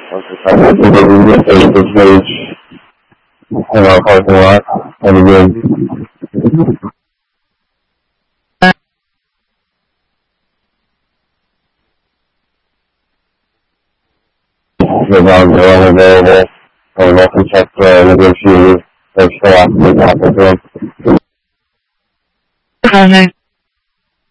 I think they did get Facebook page in our parking lot. And again, the bonds are unavailable. And we'll also check the negotiators. They're still active.